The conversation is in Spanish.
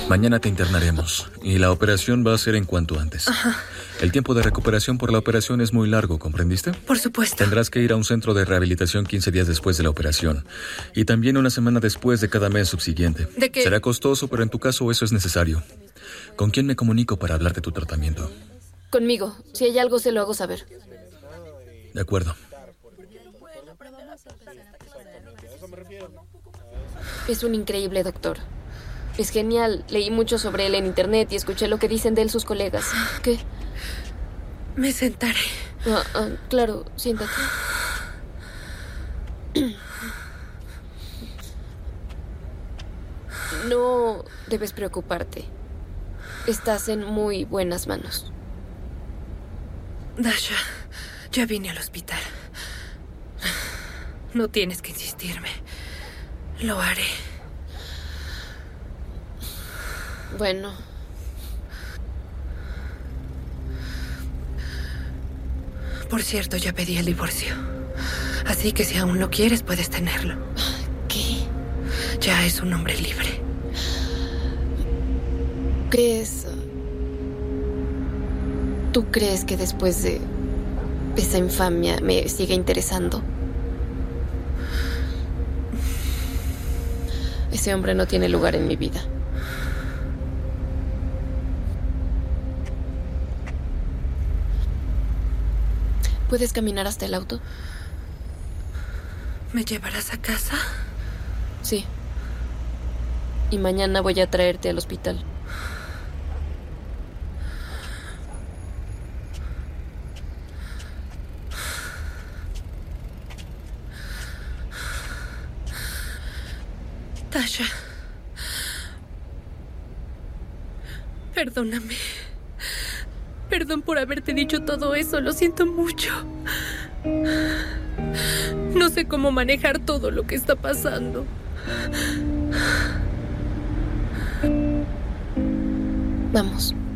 Mañana te internaremos y la operación va a ser en cuanto antes. Ajá. El tiempo de recuperación por la operación es muy largo, ¿comprendiste? Por supuesto. Tendrás que ir a un centro de rehabilitación 15 días después de la operación y también una semana después de cada mes subsiguiente. ¿De qué? Será costoso, pero en tu caso eso es necesario. ¿Con quién me comunico para hablar de tu tratamiento? Conmigo. Si hay algo, se lo hago saber. De acuerdo. Es un increíble doctor. Es genial. Leí mucho sobre él en internet y escuché lo que dicen de él sus colegas. ¿Qué? Me sentaré. Claro, siéntate. No debes preocuparte. Estás en muy buenas manos. Dasha, ya vine al hospital. No tienes que insistirme. Lo haré. Bueno. Por cierto, ya pedí el divorcio. Así que si aún lo quieres, puedes tenerlo. ¿Qué? Ya es un hombre libre. ¿Tú crees que después de esa infamia me sigue interesando? Ese hombre no tiene lugar en mi vida. ¿Puedes caminar hasta el auto? ¿Me llevarás a casa? Sí. Y mañana voy a traerte al hospital. Tasha. Perdóname. Perdón por haberte dicho todo eso, lo siento mucho. No sé cómo manejar todo lo que está pasando. Vamos.